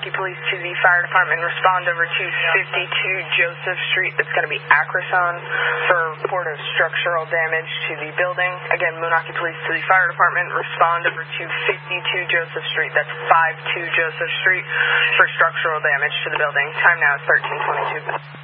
Moonachie Police to the fire department. Respond over to 52 Joseph Street. That's going to be Acroson for a report of structural damage to the building. Again, Moonachie Police to the fire department. Respond over to 52 Joseph Street. That's 52 Joseph Street for structural damage to the building. Time now is 13:22.